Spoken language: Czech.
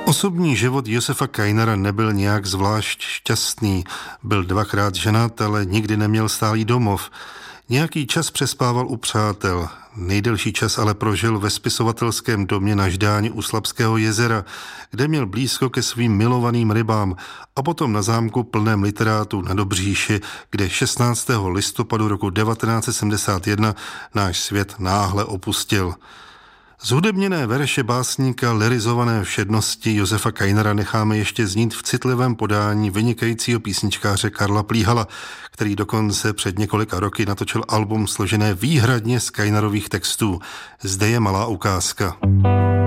Osobní život Josefa Kainera nebyl nějak zvlášť šťastný. Byl 2krát ženat, ale nikdy neměl stálý domov. Nějaký čas přespával u přátel. Nejdelší čas ale prožil ve spisovatelském domě na Ždáni u Slabského jezera, kde měl blízko ke svým milovaným rybám, a potom na zámku plném literátů na Dobříši, kde 16. listopadu roku 1971 náš svět náhle opustil. Zhudebněné verše básníka lyrizované všednosti Josefa Kainera necháme ještě znít v citlivém podání vynikajícího písničkáře Karla Plíhala, který dokonce před několika roky natočil album složené výhradně z Kainerových textů. Zde je malá ukázka.